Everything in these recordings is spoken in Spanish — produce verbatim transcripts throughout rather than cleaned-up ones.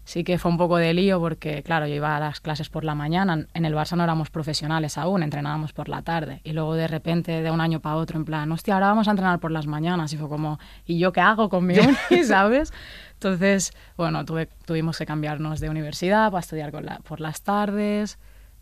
sí que fue un poco de lío porque, claro, yo iba a las clases por la mañana, en el Barça no éramos profesionales aún, entrenábamos por la tarde. Y luego de repente, de un año para otro, en plan, hostia, ahora vamos a entrenar por las mañanas. Y fue como, ¿y yo qué hago con mi uni, sabes? Entonces, bueno, tuve, tuvimos que cambiarnos de universidad para estudiar con la, por las tardes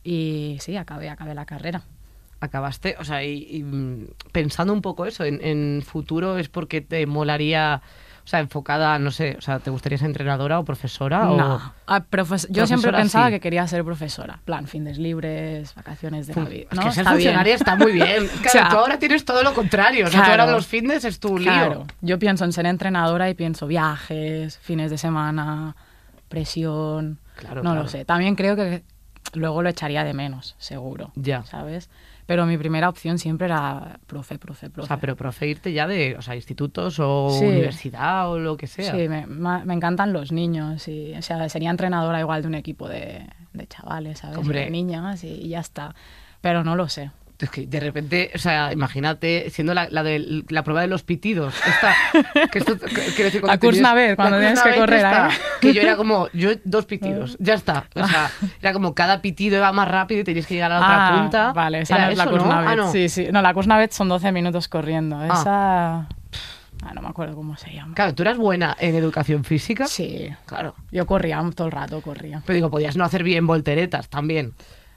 y sí, acabé, acabé la carrera. Acabaste, o sea, y, y pensando un poco eso, en, en futuro es porque te molaría... O sea, enfocada, no sé, o sea, ¿te gustaría ser entrenadora o profesora? No, o... ah, profes yo siempre Profesora, pensaba sí. que quería ser profesora. Plan, fines libres, vacaciones de Navidad. Es ¿no? que ser Está funcionaria bien. está muy bien. Claro, O sea, tú ahora tienes todo lo contrario. O sea, tú claro. ahora los fines es tu lío. Claro, yo pienso en ser entrenadora y pienso viajes, fines de semana, presión, Claro, no claro. lo sé. También creo que luego lo echaría de menos, seguro, Ya. ¿sabes? Pero mi primera opción siempre era profe, profe, profe. O sea, pero profe irte ya de, o sea, institutos o Sí. universidad o lo que sea. Sí, me, me encantan los niños y, o sea, sería entrenadora igual de un equipo de, de chavales, ¿sabes? Hombre. De niñas y, y ya está. Pero no lo sé. Es que de repente, o sea, imagínate siendo la, la de la prueba de los pitidos. Esta, que esto, que- quiero decir, cuando La Kursnavet, tenías- cuando la tienes que Kursnavet correr, esta, ¿eh? que yo era como, yo dos pitidos, ya está. O sea, era como cada pitido iba más rápido y tenías que llegar a la otra Ah, punta. vale, esa Era no es la eso, ¿no? Kursnavet. Ah, no. Sí, sí. No, la Kursnavet son doce minutos corriendo. Esa... Ah, no me acuerdo cómo se llama. Claro, tú eras buena en educación física. Sí, Claro. yo corría todo el rato, corría. Pero digo, podías no hacer bien volteretas también.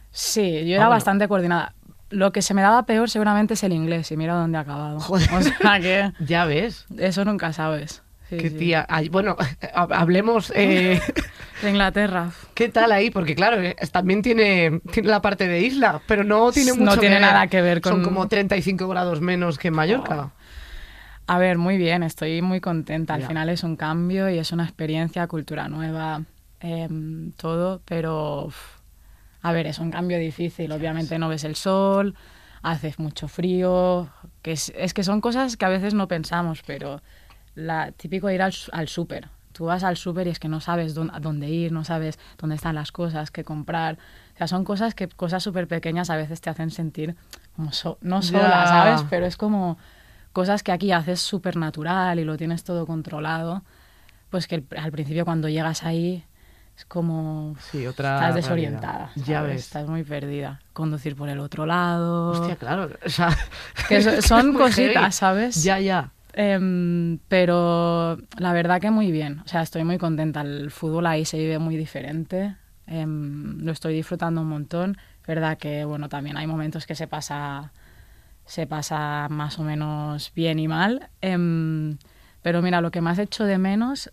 Sí, yo era bueno. bastante coordinada. Lo que se me daba peor seguramente es el inglés y mira dónde he acabado. Joder. O sea que Ya ves. eso nunca sabes. Sí, Qué sí. tía. Ay, bueno, hab- hablemos. eh, De Inglaterra. ¿Qué tal ahí? Porque claro, eh, también tiene, tiene la parte de isla, pero no tiene No mucho tiene que ver. nada que ver con- Son como treinta y cinco grados menos que en Mallorca. A ver, muy bien, estoy muy contenta. Al Ya. final es un cambio y es una experiencia, cultura nueva, em, todo, pero uf, a ver, es un cambio difícil. Obviamente no ves el sol, hace mucho frío, que es, es que son cosas que a veces no pensamos, pero la típico de ir al, su- al súper. Tú vas al súper y es que no sabes dónde, a dónde ir, no sabes dónde están las cosas, qué comprar. O sea, son cosas que cosas súper pequeñas a veces te hacen sentir como so- no sola, Ya. ¿sabes? Pero es como cosas que aquí haces súper natural y lo tienes todo controlado. Pues que el- al principio cuando llegas ahí es como... Sí, otra. Estás desorientada, realidad. Ya ¿sabes? ves. Estás muy perdida. Conducir por el otro lado... Hostia, claro. O sea, Que so- son muy cositas, heavy. ¿sabes? Ya, ya. Em, pero la verdad que muy bien. O sea, estoy muy contenta. El fútbol ahí se vive muy diferente. Em, lo estoy disfrutando un montón. Verdad que, bueno, también hay momentos que se pasa, se pasa más o menos bien y mal. Em, pero mira, lo que más echo de menos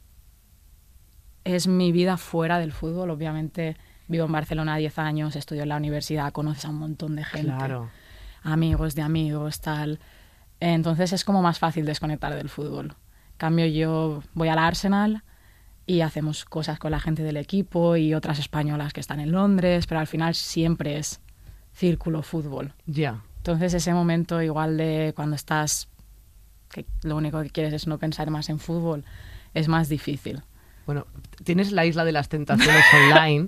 es mi vida fuera del fútbol. Obviamente vivo en Barcelona diez años, estudio en la universidad, conoces a un montón de gente, Claro. amigos de amigos, tal. Entonces es como más fácil desconectar del fútbol. En cambio, yo voy al Arsenal y hacemos cosas con la gente del equipo y otras españolas que están en Londres, pero al final siempre es círculo fútbol. Ya. Entonces ese momento igual de cuando estás, que lo único que quieres es no pensar más en fútbol, es más difícil. Bueno, tienes la isla de las tentaciones online.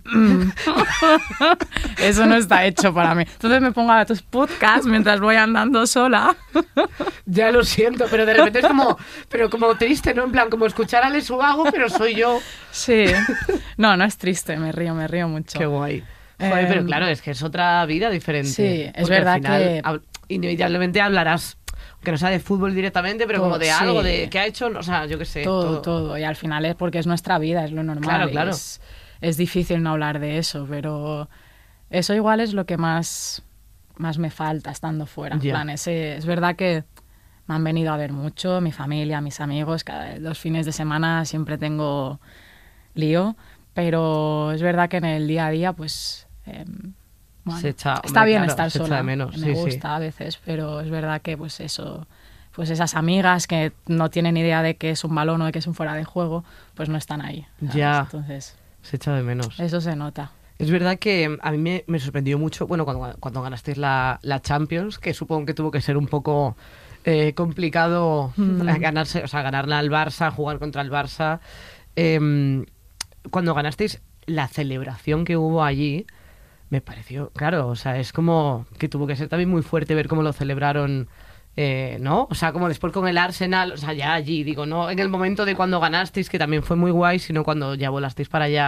Eso no está hecho para mí. Entonces me pongo a ver tus podcasts mientras voy andando sola. Ya lo siento, pero de repente es como, pero como triste, ¿no? En plan, como escuchar a Les Ubago, pero soy yo. Sí. No, no es triste, me río, me río mucho. Qué guay. Joder, Em, pero claro, es que es otra vida diferente. Sí, es Porque verdad al final, que- hab- inevitablemente hablarás, que no sea de fútbol directamente, pero Todo, como de sí. algo, de qué ha hecho, o sea, yo qué sé. Todo, todo. Y al final es porque es nuestra vida, es lo normal. Claro, claro. Es, es difícil no hablar de eso, pero eso igual es lo que más, más me falta estando fuera. En Ya. plan, ese, es verdad que me han venido a ver mucho, mi familia, mis amigos, cada los fines de semana siempre tengo lío, pero es verdad que en el día a día, pues... em, bueno, Se echa- está hombre, bien claro, estar se echa sola, de menos, me sí, sí. gusta a veces, pero es verdad que pues eso, pues esas amigas que no tienen idea de que es un balón o de que es un fuera de juego, pues no están ahí, ¿sabes? Ya. Entonces, Se echa de menos. eso se nota. Es verdad que a mí me, me sorprendió mucho, bueno, cuando, cuando ganasteis la, la Champions, que supongo que tuvo que ser un poco eh, complicado Mm. eh, ganarse, o sea, ganarla al Barça, jugar contra el Barça. Em, cuando ganasteis, la celebración que hubo allí, me pareció, claro, o sea, es como que tuvo que ser también muy fuerte ver cómo lo celebraron, eh, ¿no? O sea, como después con el Arsenal, o sea, ya allí, digo, no en el momento de cuando ganasteis, que también fue muy guay, sino cuando ya volasteis para allá